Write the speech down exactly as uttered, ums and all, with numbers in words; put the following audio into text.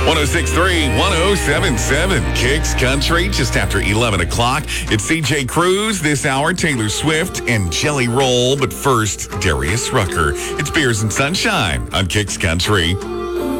one oh six point three, one oh seven point seven, Kicks Country, just after eleven o'clock. It's C J Cruz this hour, Taylor Swift, and Jelly Roll. But first, Darius Rucker. It's Beers and Sunshine on Kicks Country.